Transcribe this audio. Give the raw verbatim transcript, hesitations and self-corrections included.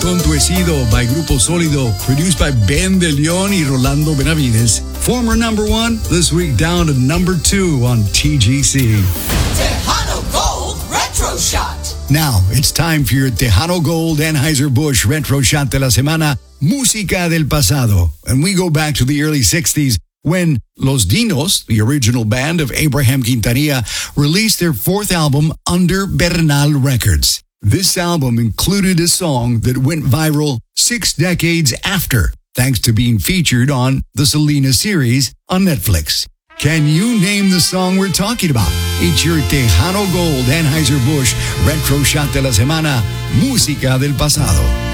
Tonto He Sido by Grupo Sólido, produced by Ben De Leon y Rolando Benavides. Former number one, this week down to number two on T G C. Tejano Gold Retro Shot. Now, it's time for your Tejano Gold Anheuser-Busch Retro Shot de la Semana, Música del Pasado. And we go back to the early sixties when Los Dinos, the original band of Abraham Quintanilla, released their fourth album under Bernal Records. This album included a song that went viral six decades after, thanks to being featured on the Selena series on Netflix. Can you name the song we're talking about? It's your Tejano Gold Anheuser-Busch Retro Shot de la Semana, Música del Pasado.